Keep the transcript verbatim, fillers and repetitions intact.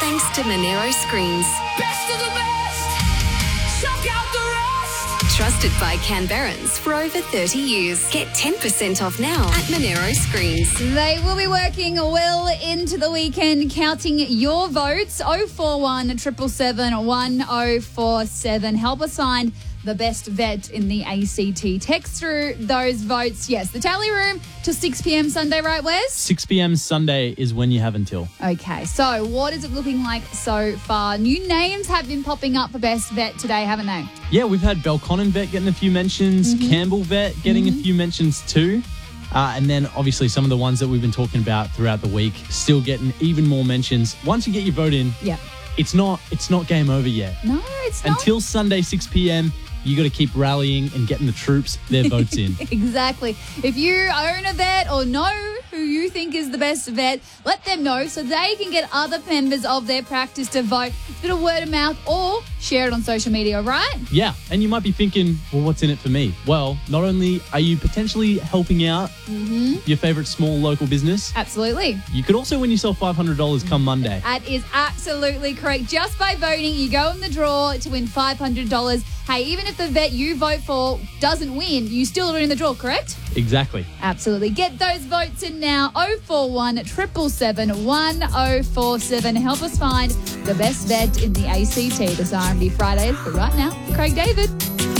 thanks to Monero Screens. Best of the best. Shock out the rest. Trusted by Canberrans for over thirty years. Get ten percent off now at Monero Screens. They will be working well into the weekend, counting your votes. oh four one, seven seven seven, one oh four seven. Help us find the best vet in the A C T. Text through those votes. Yes, the tally room till six p.m. Sunday, right, Wes? six p.m. Sunday is when you have until. Okay, so what is it looking like so far? New names have been popping up for best vet today, haven't they? Yeah, we've had Belconnen Vet getting a few mentions, Mm-hmm. Campbell Vet getting mm-hmm. a few mentions too. Uh, and then obviously some of the ones that we've been talking about throughout the week still getting even more mentions. Once you get your vote in, yeah, it's not it's not game over yet. No, it's not. Until Sunday, six p.m, you got to keep rallying and getting the troops their votes in. Exactly. If you own a vet or know who you think is the best vet, let them know so they can get other members of their practice to vote. Bit of word of mouth or share it on social media, right? Yeah, and you might be thinking, well, what's in it for me? Well, not only are you potentially helping out mm-hmm. your favourite small local business. Absolutely. You could also win yourself five hundred dollars come Monday. That is absolutely correct. Just by voting, you go in the draw to win five hundred dollars. Hey, even if the vet you vote for doesn't win, you still are in the draw, correct? Exactly. Absolutely. Get those votes in now. oh four one, seven seven seven, one oh four seven. Help us find the best vet in the A C T this R and B Fridays. But right now, Craig David.